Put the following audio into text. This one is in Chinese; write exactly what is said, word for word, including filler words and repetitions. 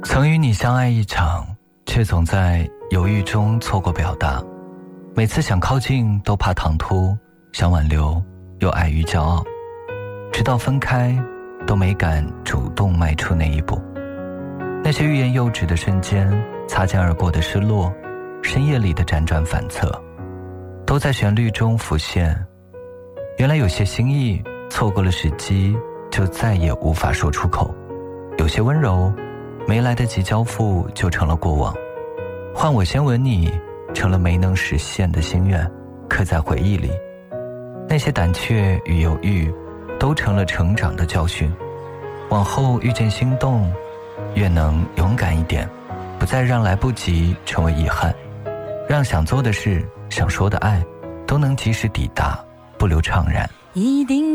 曾与你相爱一场，却总在犹豫中错过表达。每次想靠近都怕唐突，想挽留又碍于骄傲，直到分开都没敢主动迈出那一步。那些欲言又止的瞬间，擦肩而过的失落，深夜里的辗转反侧，都在旋律中浮现。原来有些心意错过了时机，就再也无法说出口。有些温柔没来得及交付，就成了过往。换我先吻你，成了没能实现的心愿，刻在回忆里。那些胆怯与犹豫，都成了成长的教训。往后遇见心动，越能勇敢一点，不再让来不及成为遗憾，让想做的事、想说的爱，都能及时抵达，不留怅然。 一定